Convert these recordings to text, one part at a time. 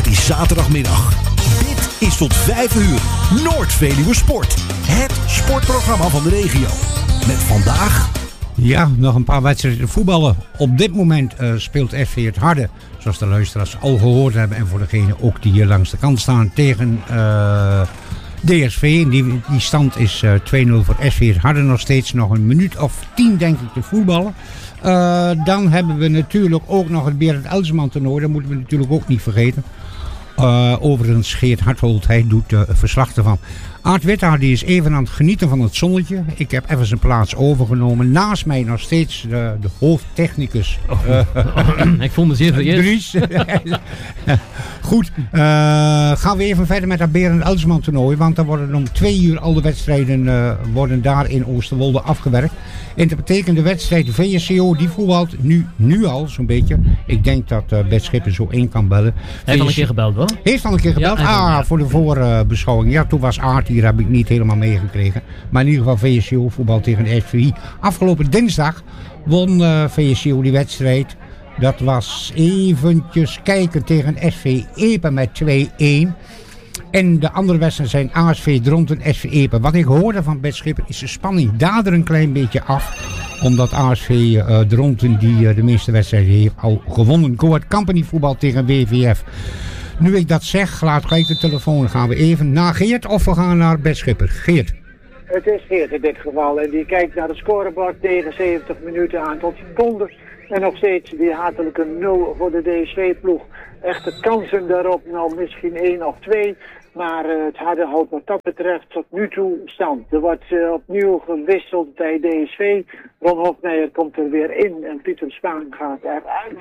Het is zaterdagmiddag. Dit is tot 5 uur Noord-Veluwe Sport. Het sportprogramma van de regio. Met vandaag... Ja, nog een paar wedstrijden voetballen. Op dit moment speelt SV Het Harde, zoals de luisteraars al gehoord hebben. En voor degenen ook die hier langs de kant staan, tegen DSV. Die stand is 2-0 voor SV Het Harde. Nog steeds nog een minuut of 10 denk ik te voetballen. Dan hebben we natuurlijk ook nog het Berend Elsman toernooi. Dat moeten we natuurlijk ook niet vergeten. Overigens Geert Harthold, hij doet verslag ervan. Aart Wittaar die is even aan het genieten van het zonnetje. Ik heb even zijn plaats overgenomen. Naast mij nog steeds de hoofdtechnicus. Ik voel me zeer vereerd. Dries. Goed, gaan we even verder met dat Berend Elsman toernooi. Want dan worden om 2 uur al de wedstrijden worden daar in Oosterwolde afgewerkt. En dat betekent de wedstrijd VSCO die voetbalt nu al zo'n beetje. Ik denk dat Bert Schipper zo 1 kan bellen. Heeft al een keer gebeld hoor. Heeft al een keer gebeld? Ja, voor de voorbeschouwing. Ja, toen was Aart hier, heb ik niet helemaal meegekregen. Maar in ieder geval VSCO voetbal tegen de SVI. Afgelopen dinsdag won VSCO die wedstrijd. Dat was eventjes kijken tegen SV Epe met 2-1. En de andere wedstrijden zijn ASV Dronten en SV Epe. Wat ik hoorde van Bert Schipper is de spanning daar een klein beetje af. Omdat ASV Dronten die de meeste wedstrijden heeft al gewonnen. Coët Company voetbal tegen WVF. Nu ik dat zeg, laat gelijk de telefoon. Gaan we even naar Geert of we gaan naar Bert Schipper. Geert. Het is Geert in dit geval. En die kijkt naar het scorebord tegen 70 minuten aantal seconden. En nog steeds die hatelijke 0 voor de DSV-ploeg. Echte kansen daarop, nou misschien 1 of 2. Maar het Harde houdt wat dat betreft tot nu toe stand. Er wordt opnieuw gewisseld bij DSV. Ron Hofmeijer komt er weer in en Pieter Spaan gaat eruit.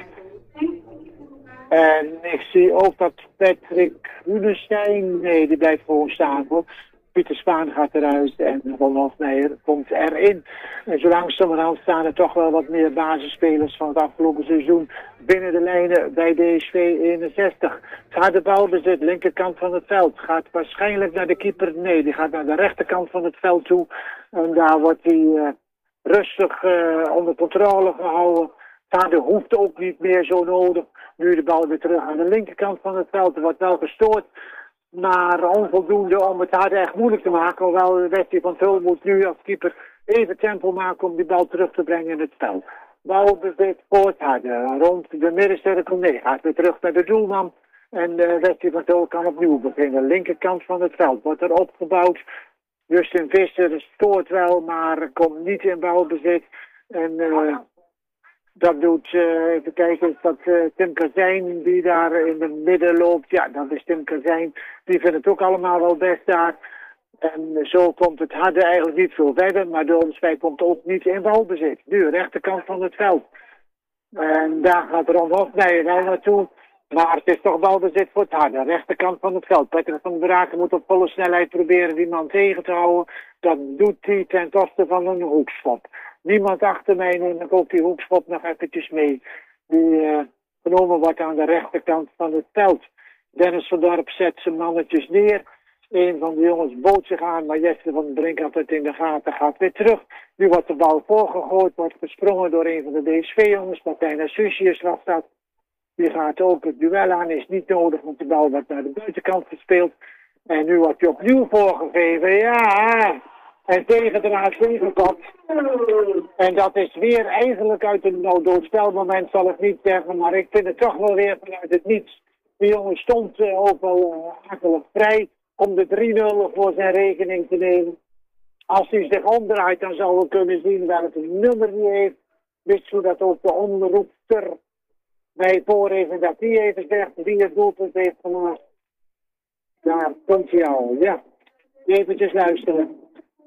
En ik zie ook dat Patrick Hunestein, nee die blijft gewoon staan hoor. Pieter Spaan gaat eruit en Ron Hofmeijer komt erin. En zo langzamerhand staan er toch wel wat meer basisspelers van het afgelopen seizoen binnen de lijnen bij DSV 61. Gaat de balbezit, linkerkant van het veld. Gaat waarschijnlijk naar de keeper. Nee, die gaat naar de rechterkant van het veld toe. En daar wordt hij rustig onder controle gehouden. Daar hoeft ook niet meer zo nodig. Nu de bal weer terug aan de linkerkant van het veld. Er wordt wel gestoord. Maar onvoldoende om het Harde echt moeilijk te maken. Hoewel Westie van Tul moet nu als keeper even tempo maken om die bal terug te brengen in het spel. Balbezit voor het Harde. Rond de middencirkel. Nee, gaat weer terug bij de doelman. En Westie van Tul kan opnieuw beginnen. Linkerkant van het veld wordt er opgebouwd. Justin Visser stoort wel, maar komt niet in balbezit. En dat doet, even kijken, is dat Tim Kazijn die daar in het midden loopt. Ja, dat is Tim Kazijn. Die vindt het ook allemaal wel best daar. En zo komt het Harde eigenlijk niet veel verder. Maar de Omswijk komt ook niet in balbezit. Nu, rechterkant van het veld. En daar gaat Ron Hofmeijer wel naartoe. Maar het is toch balbezit voor het Harde. Rechterkant van het veld. Patrick van Braken moet op volle snelheid proberen die man tegen te houden. Dat doet hij ten koste van een hoekschop. Niemand achter mij neemt ik ook die hoekschop nog eventjes mee. Die genomen wordt aan de rechterkant van het veld. Dennis van Dorp zet zijn mannetjes neer. Een van de jongens bood zich aan, maar Jesse van den Brink had het in de gaten, gaat weer terug. Nu wordt de bal voorgegooid, wordt gesprongen door een van de DSV-jongens. Martijn Susius was dat. Die gaat ook het duel aan, is niet nodig, want de bal wordt naar de buitenkant gespeeld. En nu wordt hij opnieuw voorgegeven, ja. En tegen de ASV gekopt. En dat is weer eigenlijk uit een doodspelmoment, zal ik niet zeggen. Maar ik vind het toch wel weer vanuit het niets. Die jongen stond ook wel akelig vrij om de 3-0 voor zijn rekening te nemen. Als hij zich omdraait, dan zouden we kunnen zien welke nummer hij heeft. Wist u dat ook de omroepster bij voor even dat hij even zegt wie het doelpunt heeft gemaakt. Daar komt hij al, ja. Eventjes luisteren.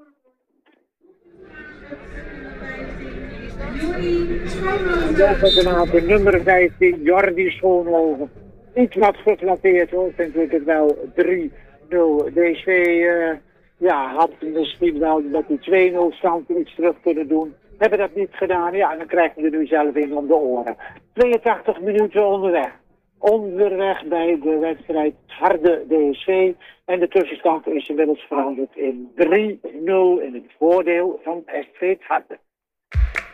De nummer 15, Jordi Schoonhoven. Iets wat geflatteerd hoor, vind ik het wel 3-0. DSV had misschien wel met die 2-0 stand iets terug kunnen doen. Hebben dat niet gedaan, ja, dan krijgen we er nu zelf in om de oren. 82 minuten onderweg. Onderweg bij de wedstrijd Harde DSV. En de tussenstand is inmiddels veranderd in 3-0 in het voordeel van SV Harde.